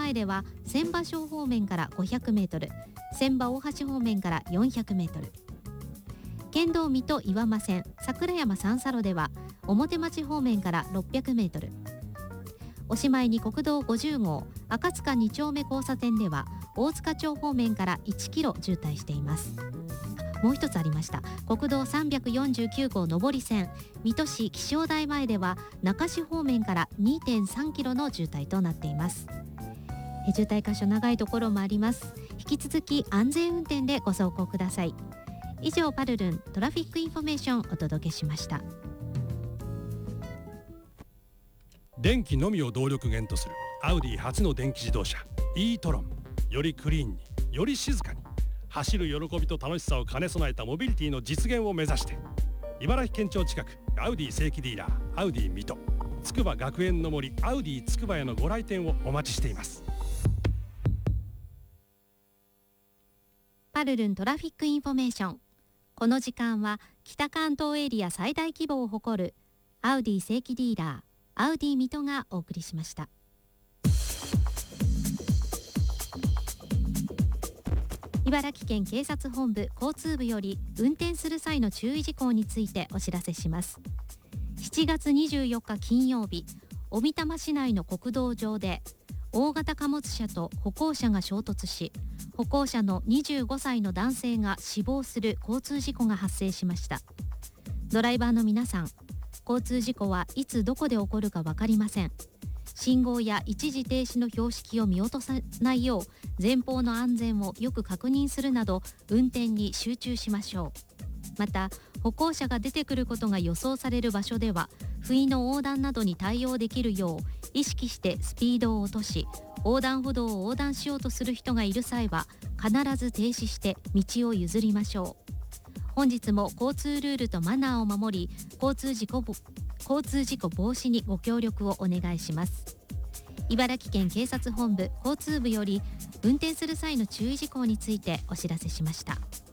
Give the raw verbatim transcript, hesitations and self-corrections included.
前では千葉小方面からごひゃくメートル、千葉大橋方面からよんひゃくメートル、県道水戸岩間線桜山三叉路では表町方面からろっぴゃくメートル、おしまいに国道ごじゅう号赤塚に丁目交差点では大塚町方面からいちキロ渋滞しています。もう一つありました。国道さんびゃくよんじゅうきゅう号上り線水戸市気象台前では中市方面から にてんさんキロの渋滞となっています。え渋滞箇所長いところもあります。引き続き安全運転でご走行ください。以上パルルントラフィックインフォメーションお届けしました。 電気のみを動力源とするアウディ初の電気自動車 e トロン、よりクリーンにより静かに走る喜びと楽しさを兼ね備えたモビリティの実現を目指して、茨城県庁近くアウディ正規ディーラーアウディ水戸、筑波学園の森アウディ筑波へのご来店をお待ちしています。 パルルントラフィックインフォメーション、この時間は北関東エリア最大規模を誇るアウディ正規ディーラーアウディ水戸がお送りしました。茨城県警察本部交通部より運転する際の注意事項についてお知らせします。しちがつにじゅうよっか金曜日、小美玉市内の国道上で大型貨物車と歩行者が衝突し、歩行者のにじゅうごさいの男性が死亡する交通事故が発生しました。ドライバーの皆さん、交通事故はいつどこで起こるか分かりません。信号や一時停止の標識を見落とさないよう前方の安全をよく確認するなど運転に集中しましょう。また歩行者が出てくることが予想される場所では不意の横断などに対応できるよう意識してスピードを落とし、横断歩道を横断しようとする人がいる際は必ず停止して道を譲りましょう。本日も交通ルールとマナーを守り、交通事故交通事故防止にご協力をお願いします。茨城県警察本部交通部より運転する際の注意事項についてお知らせしました。